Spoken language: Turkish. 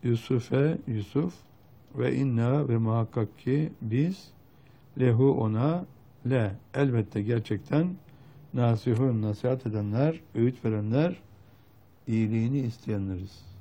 Yusuf ve inna ve muhakkak ki biz lehu ona elbette gerçekten nasihun nasihat edenler, öğüt verenler, iyiliğini isteyenleriz.